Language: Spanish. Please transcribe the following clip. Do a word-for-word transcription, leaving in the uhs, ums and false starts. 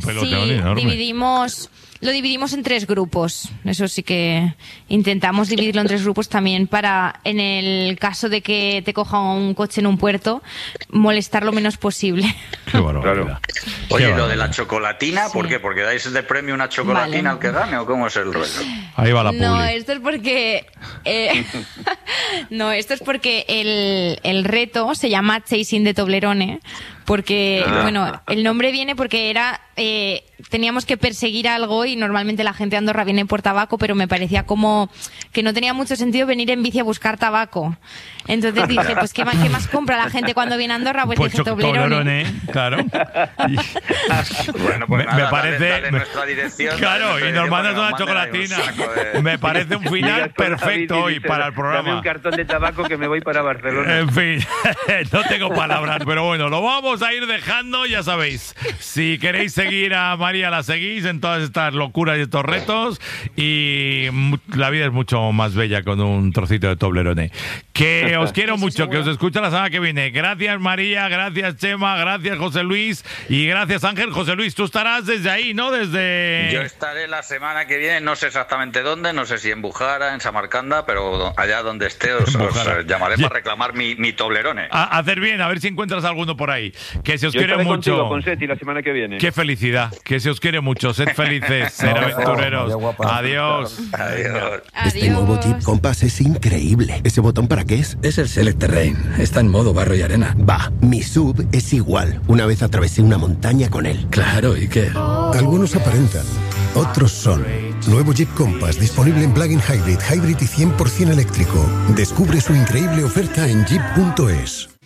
pelotón sí, enorme. dividimos... Lo dividimos en tres grupos. Eso sí que intentamos dividirlo en tres grupos también para, en el caso de que te coja un coche en un puerto, molestar lo menos posible. Qué barbaridad. Claro. Qué Oye, lo barbaridad. de la chocolatina, ¿por Sí. qué? ¿Porque dais de premio una chocolatina Vale. al que gane o cómo es el rollo? Ahí va la publi. No, esto es porque... eh, no, esto es porque el, el reto se llama Chasing the Toblerone, porque, Ah. bueno, el nombre viene porque era... Eh, teníamos que perseguir algo y normalmente la gente de Andorra viene por tabaco, pero me parecía como que no tenía mucho sentido venir en bici a buscar tabaco. Entonces dije, pues ¿qué más, qué más compra la gente cuando viene a Andorra? Pues, Pues dije cho- Toblerone. Toblerone, claro. Y- Bueno, pues me, nada, me dale- parece... dale me- nuestra dirección, claro, dale y nuestra nos mandas dirección una para que nos chocolatina. manden ahí un saco de- Me parece un final Llegas con la perfecto bici y hoy dices, para el Dame programa. un cartón de tabaco que me voy para Barcelona. En fin, no tengo palabras, pero bueno, lo vamos a ir dejando, ya sabéis. Si queréis seguir a María, la seguís en todas estas locuras y estos retos. Y mu- la vida es mucho más bella con un trocito de Toblerone. Que os quiero Eso mucho, que seguro. os escucho la semana que viene. Gracias, María, gracias, Chema, gracias, José Luis, y gracias, Ángel. José Luis, tú estarás desde ahí, ¿no? Desde... Yo estaré la semana que viene, no sé exactamente dónde, no sé si en Bujara, en Samarcanda, pero allá donde esté os, En os, Bujara. eh, llamaré Ya. para reclamar mi, mi Toblerone. A hacer bien, a ver si encuentras alguno por ahí. Que se os Yo quiere estaré mucho. contigo, con Seti, la semana que viene. Qué felicidad, que se os quiere mucho, sed felices, ser No, aventureros. María guapa. Adiós. Adiós. Este nuevo Jeep Compass es increíble. ¿Ese botón para qué es? Es el Select Terrain. Está en modo barro y arena. Va, mi sub es igual. Una vez atravesé una montaña con él. Claro, ¿y qué? Algunos aparentan, otros son. Nuevo Jeep Compass disponible en plug-in hybrid, hybrid y cien por ciento eléctrico. Descubre su increíble oferta en jeep punto es.